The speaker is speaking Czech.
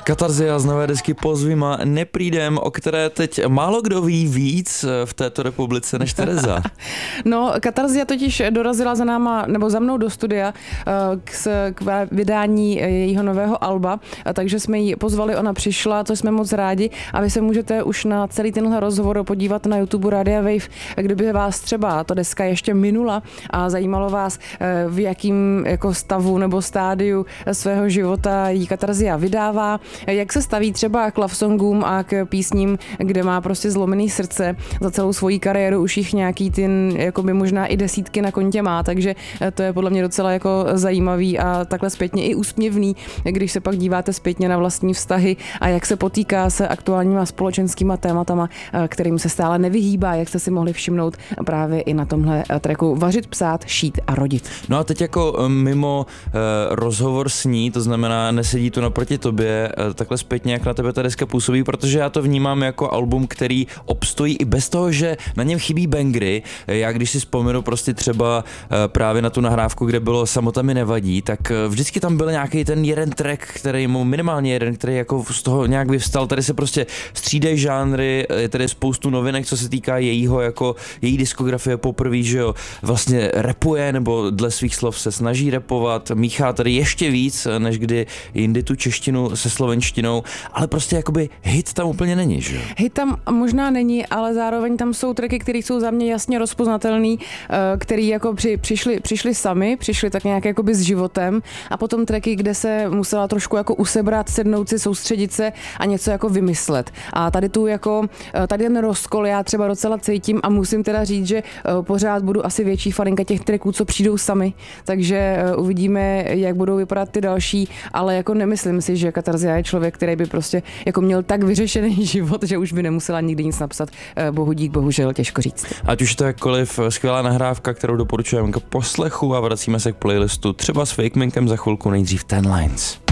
Katarzia z nové desky Pozvima neprídem, o které teď málo kdo ví víc v této republice než Tereza. No, Katarzia totiž dorazila za náma, nebo za mnou do studia k vydání jejího nového alba, takže jsme ji pozvali, ona přišla, což jsme moc rádi, a vy se můžete už na celý tenhle rozhovor podívat na YouTube Radia Wave, kdyby vás třeba ta deska ještě minula a zajímalo vás, v jakým jako stavu nebo stádiu svého života jí Katarzia vydává, jak se staví třeba k love songům a k písním, kde má prostě zlomený srdce. Za celou svoji kariéru už jich nějaký jakoby možná i desítky na kontě má, takže to je podle mě docela jako zajímavý a takhle zpětně i úsměvný, když se pak díváte zpětně na vlastní vztahy a jak se potýká se aktuálníma společenskýma tématama, kterým se stále nevyhýbá, jak jste si mohli všimnout právě i na tomhle tracku Vařit, psát, šít a rodit. No a teď jako mimo rozhovor s ní, to znamená nesedí tu naproti tobě, takhle zpětně, jak na tebe ta deska působí, protože já to vnímám jako album, který obstojí i bez toho, že na něm chybí bangry. Já když si vzpomenu prostě třeba právě na tu nahrávku, kde bylo Samota mi nevadí, tak vždycky tam byl nějaký ten jeden track, který mu minimálně jeden, který jako z toho nějak vyvstal. Tady se prostě střídají žánry, je tady spoustu novinek, co se týká jejího, jako její diskografie poprvé, že jo, vlastně rapuje, nebo dle svých slov se snaží rapovat, míchá tady ještě víc, než kdy jindy tu češtinu se slovenštinou, ale prostě jakoby hit tam úplně není, že jo? Hit tam možná není, ale zároveň tam jsou tracky, které jsou za mě jasně rozpoznatelný, který jako přišli sami, přišli tak nějak jakoby s životem, a potom tracky, kde se musela trošku jako usebrat, sednout si, soustředit se a něco jako vymyslet. A tady ten rozkol já třeba docela cítím a musím teda říct, že pořád budu asi větší faninka těch tracků, co přijdou sami, takže uvidíme, jak budou vypadat ty další, ale jako nemyslím si, že Katarzia je člověk, který by prostě jako měl tak vyřešený život, že už by nemusela nikdy nic napsat. Bohu dík, bohužel, těžko říct. Ať už to jakkoliv, skvělá nahrávka, kterou doporučujeme k poslechu, a vracíme se k playlistu třeba s Fake Minkem za chvilku, nejdřív Ten Lines.